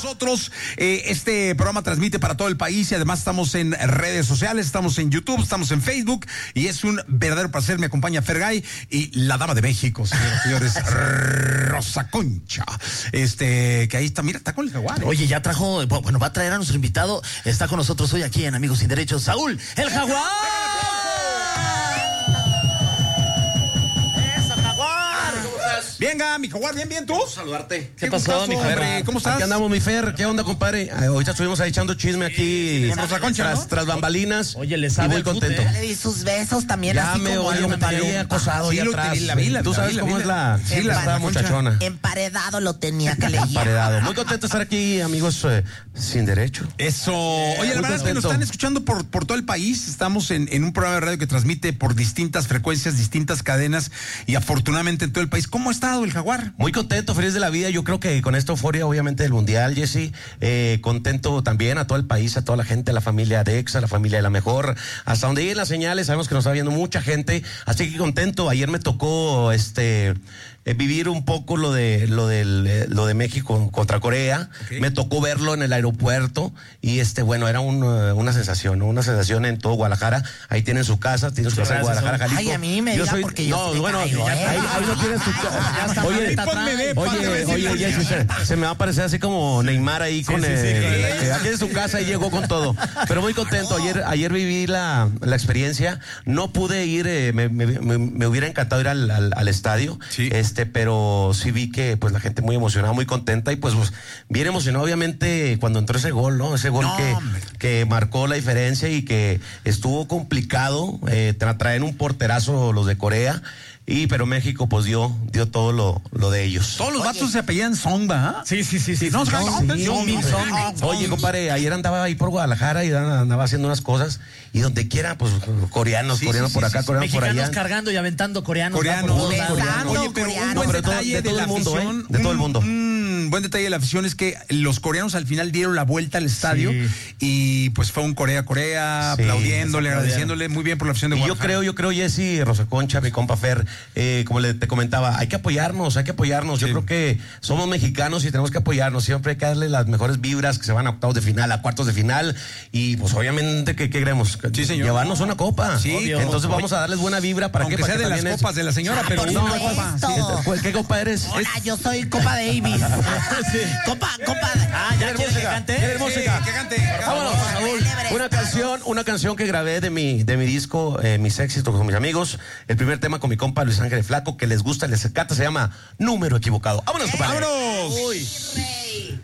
nosotros. Este programa transmite para todo el país y además estamos en redes sociales, estamos en YouTube, estamos en Facebook y es un verdadero placer. Me acompaña Fergay y la dama de México, señoras y señores, Rosa Concha. Que ahí está, mira, está con el Jaguar. Oye, ya trajo, bueno, va a traer a nuestro invitado. Está con nosotros hoy aquí en Amigos Sin Derechos, Saúl, el Jaguar. Venga, mi Jaguar, bien, ¿tú? Saludarte. ¿Qué pasó, mi Jaguar? ¿Cómo estás? Aquí andamos, mi Fer. ¿Qué onda, compadre? Ahorita estuvimos ahí echando chisme aquí. Con Rosa Concha, ¿no? Tras bambalinas. Oye, le sabe y muy el fute, contento. Y sus besos también, Ya así me como oye, me tenía acosado ahí atrás. Tú sabes cómo es la muchachona. emparedado lo tenía que leer. Emparedado. Muy contento de estar aquí, amigos sin derecho. Eso. Oye, la verdad es que nos están escuchando por todo el país. Estamos en un programa de radio que transmite por distintas frecuencias, distintas cadenas y afortunadamente en todo el país. ¿Cómo ha estado el Jaguar? Muy contento, feliz de la vida. Yo creo que con esta euforia, obviamente, del Mundial, Jesse, contento también a todo el país, a toda la gente, a la familia de EXA, a la familia de La Mejor, hasta donde lleguen las señales. Sabemos que nos está viendo mucha gente, así que contento. Ayer me tocó vivir un poco lo de México contra Corea. Okay. Me tocó verlo en el aeropuerto y bueno, era una sensación, ¿no? Una sensación en todo Guadalajara. Ahí tienen su casa, tienen su casa en Guadalajara, Jalisco. Ay, a mí me diga porque yo ahí no tienes tu casa. Oye, Jesse, se me va a parecer así como Neymar ahí con aquí en su casa y llegó con todo. Pero muy contento. Ayer viví la experiencia. No pude ir, me hubiera encantado ir al estadio. Sí. Pero sí vi que pues la gente muy emocionada, muy contenta y pues bien emocionado obviamente cuando entró ese gol, ¿no? Ese gol que marcó la diferencia y que estuvo complicado traer un porterazo los de Corea. Pero México pues dio todo lo de ellos. Todos los vatos se apellían Song, ¿verdad? Sí. No, Oye, compadre, ayer andaba ahí por Guadalajara y andaba haciendo unas cosas y donde quiera, pues coreanos por acá, coreanos por allá. Mexicanos cargando y aventando coreanos. Oye, pero un buen detalle de la afición. De todo el mundo. Un buen detalle de la afición es que los coreanos al final dieron la vuelta al estadio y pues fue un Corea, aplaudiéndole, agradeciéndole. Muy bien por la afición de Guadalajara. Yo creo, Jesse, Rosa Concha, mi compa Fer, como te comentaba, hay que apoyarnos. Yo creo que somos mexicanos y tenemos que apoyarnos. Siempre hay que darle las mejores vibras que se van a octavos de final, a cuartos de final. Y pues obviamente, ¿qué queremos? Sí, señor. Llevarnos una copa. Sí, entonces vamos a darles buena vibra para aunque que sea de las copas de la señora, pero por no supuesto. ¿Qué copa eres? Hola, yo soy Copa Davis. Copa. ¿Ya quieres que cante? Música. Que cante. Vámonos, Saúl. Una canción que grabé de mi disco, mis éxitos con mis amigos. El primer tema con mi compa Luis Ángel Flaco, que les gusta, les encanta, se llama Número Equivocado. ¡Vámonos, compadre! ¡Vámonos! Uy.